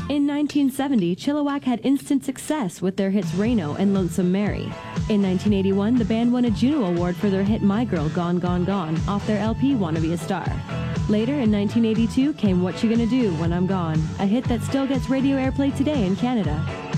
In 1970, Chilliwack had instant success with their hits Reno and Lonesome Mary. In 1981, the band won a Juno Award for their hit My Girl Gone Gone Gone off their LP Wanna Be a Star. Later in 1982 came What You Gonna Do When I'm Gone, a hit that still gets radio airplay today in Canada.